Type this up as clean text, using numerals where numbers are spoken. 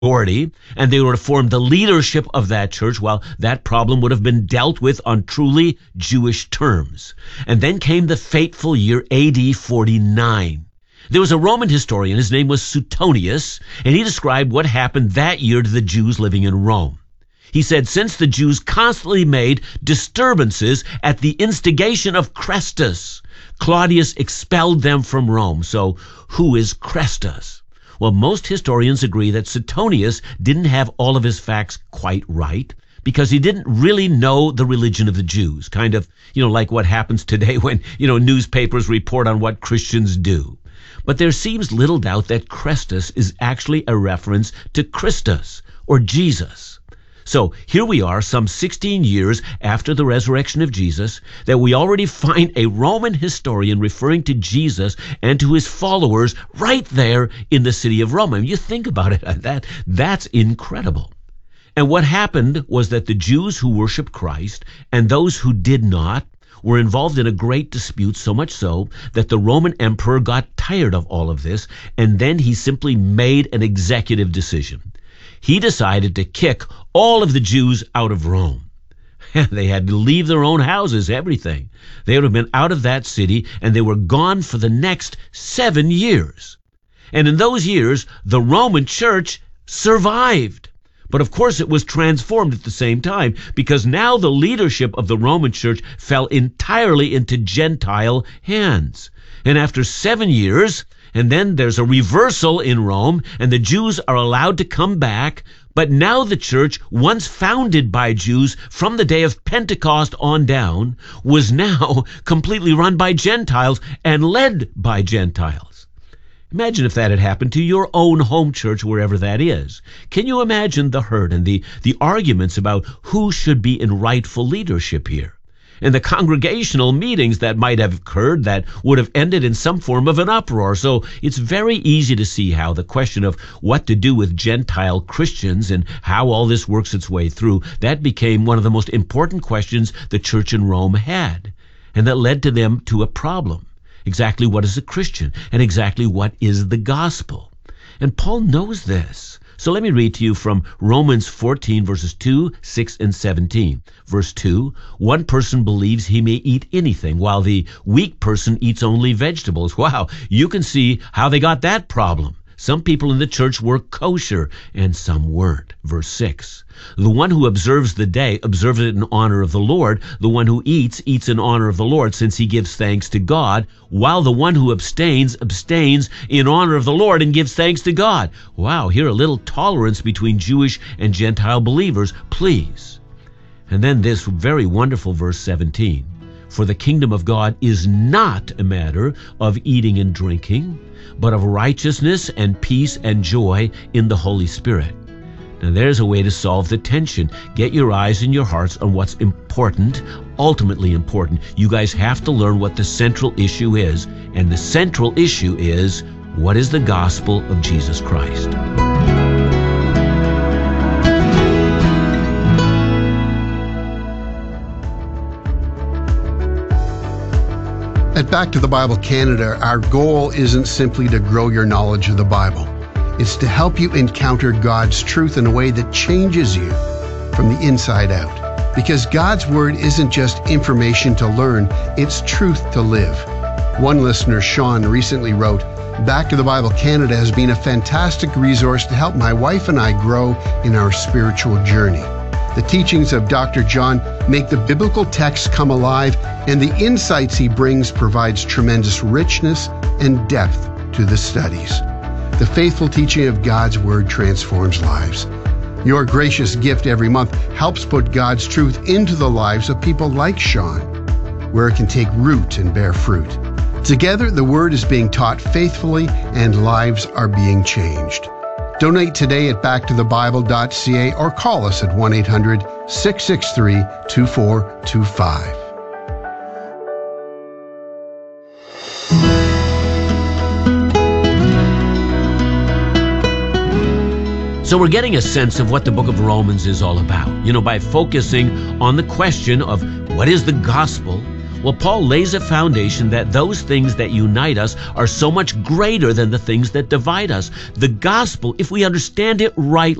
authority, and they were to form the leadership of that church. Well, that problem would have been dealt with on truly Jewish terms. And then came the fateful year AD 49. There was a Roman historian, his name was Suetonius, and he described what happened that year to the Jews living in Rome. He said, since the Jews constantly made disturbances at the instigation of Chrestus, Claudius expelled them from Rome. So who is Chrestus? Well, most historians agree that Suetonius didn't have all of his facts quite right, because he didn't really know the religion of the Jews. Kind of, like what happens today when, newspapers report on what Christians do. But there seems little doubt that Chrestus is actually a reference to Christus, or Jesus. So here we are, some 16 years after the resurrection of Jesus, that we already find a Roman historian referring to Jesus and to his followers right there in the city of Rome. I mean, you think about it, that's incredible. And what happened was that the Jews who worshiped Christ and those who did not were involved in a great dispute, so much so that the Roman emperor got tired of all of this, and then he simply made an executive decision. He decided to kick all of the Jews out of Rome. They had to leave their own houses, everything. They would have been out of that city, and they were gone for the next 7 years. And in those years, the Roman church survived. But of course, it was transformed at the same time, because now the leadership of the Roman church fell entirely into Gentile hands. And after 7 years, and then there's a reversal in Rome, and the Jews are allowed to come back. But now the church, once founded by Jews from the day of Pentecost on down, was now completely run by Gentiles and led by Gentiles. Imagine if that had happened to your own home church, wherever that is. Can you imagine the hurt and the arguments about who should be in rightful leadership here? And the congregational meetings that might have occurred that would have ended in some form of an uproar. So it's very easy to see how the question of what to do with Gentile Christians and how all this works its way through, that became one of the most important questions the church in Rome had. And that led to them to a problem. Exactly what is a Christian? And exactly what is the gospel? And Paul knows this. So let me read to you from Romans 14, verses 2, 6, and 17. Verse 2, one person believes he may eat anything, while the weak person eats only vegetables. Wow, you can see how they got that problem. Some people in the church were kosher, and some weren't. Verse 6, the one who observes the day observes it in honor of the Lord. The one who eats in honor of the Lord, since he gives thanks to God, while the one who abstains in honor of the Lord and gives thanks to God. Wow, here a little tolerance between Jewish and Gentile believers, please. And then this very wonderful verse 17. For the kingdom of God is not a matter of eating and drinking, but of righteousness and peace and joy in the Holy Spirit. Now there's a way to solve the tension. Get your eyes and your hearts on what's important, ultimately important. You guys have to learn what the central issue is. And the central issue is, what is the gospel of Jesus Christ? At Back to the Bible Canada, our goal isn't simply to grow your knowledge of the Bible. It's to help you encounter God's truth in a way that changes you from the inside out. Because God's Word isn't just information to learn, it's truth to live. One listener, Sean, recently wrote, Back to the Bible Canada has been a fantastic resource to help my wife and I grow in our spiritual journey. The teachings of Dr. John make the biblical text come alive, and the insights he brings provides tremendous richness and depth to the studies. The faithful teaching of God's Word transforms lives. Your gracious gift every month helps put God's truth into the lives of people like Sean, where it can take root and bear fruit. Together, the Word is being taught faithfully and lives are being changed. Donate today at backtothebible.ca or call us at 1-800-663-2425. So we're getting a sense of what the book of Romans is all about, by focusing on the question of what is the gospel, Well, Paul lays a foundation that those things that unite us are so much greater than the things that divide us. The gospel, if we understand it rightly,